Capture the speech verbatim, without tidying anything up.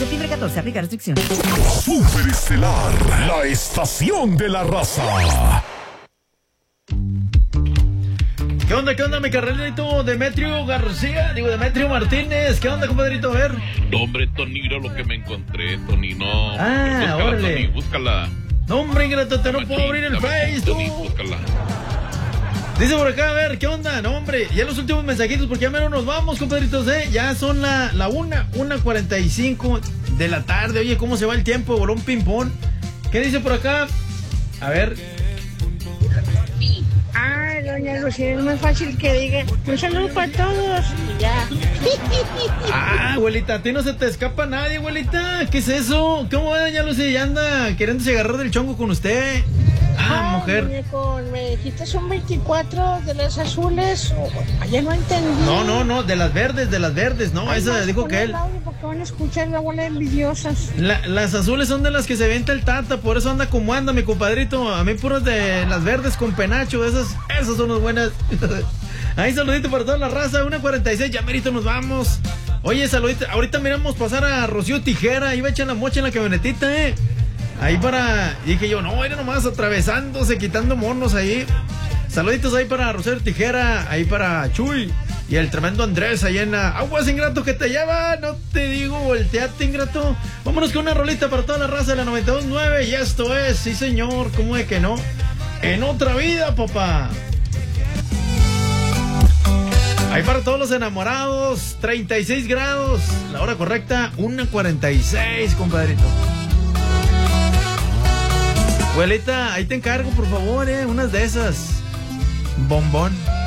septiembre catorce, aplica restricciones. Superestelar, la estación de la raza. ¿Qué onda, qué onda, mi carnalito Demetrio García? Digo, Demetrio Martínez. ¿Qué onda, compadrito? A ver. No, hombre, Tony, mira lo que me encontré, Tony, no. Ah, búscala, órale. Tony, búscala. No, hombre, ingrato, te no Machín, puedo abrir el machín, Face, tú. Tony, búscala. Dice por acá, a ver, ¿qué onda? No, hombre, ya los últimos mensajitos, porque ya menos nos vamos, compadritos, ¿eh? Ya son la, la una, una cuarenta y cinco de la tarde. Oye, ¿cómo se va el tiempo? Voló un ping-pong. ¿Qué dice por acá? A ver. Ay, doña Lucía, es más fácil que diga un saludo para todos y ya. Ah, abuelita, a ti no se te escapa nadie, abuelita. ¿Qué es eso? ¿Cómo va, doña Lucía? Ya anda queriéndose agarrar del chongo con usted. Ah, Ay, mujer. muñeco, me dijiste son veinticuatro de las azules. Oh, ya no entendí. No, no, no, de las verdes, de las verdes. No, Ay, esa no, dijo pon que el él. audio porque van a escuchar la bola de envidiosas. La- las azules son de las que se venta el Tata, por eso anda como anda mi compadrito. A mí puras de las verdes con penacho, esas, esas son las buenas. Ahí saludito para toda la raza, una cuarenta y seis, ya merito nos vamos. Oye, saludito, ahorita miramos pasar a Rocío Tijera, iba a echar la mocha en la camionetita, eh. Ahí para, dije yo, no, era nomás atravesándose, quitando monos ahí. Saluditos ahí para Rocío Tijera, ahí para Chuy y el tremendo Andrés ahí en la Aguas Ingrato que te lleva, no te digo, volteate Ingrato. Vámonos con una rolita para toda la raza de la noventa y dos punto nueve y esto es, sí señor, ¿cómo es que no? En otra vida, papá. Ahí para todos los enamorados, treinta y seis grados, la hora correcta, una cuarenta y seis, compadrito. Abuelita, ahí te encargo, por favor, eh, unas de esas. Bombón.